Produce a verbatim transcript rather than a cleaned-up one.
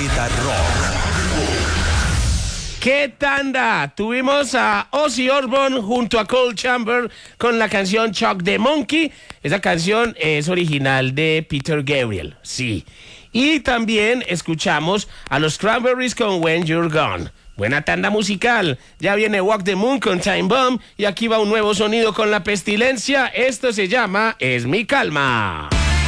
Planeta Rock. ¡Qué tanda! Tuvimos a Ozzy Osbourne junto a Cole Chamber con la canción Chuck the Monkey. Esa canción es original de Peter Gabriel, sí. Y también escuchamos a los Cranberries con When You're Gone. Buena tanda musical. Ya viene Walk the Moon con Time Bomb y aquí va un nuevo sonido con La Pestilencia. Esto se llama Es mi calma.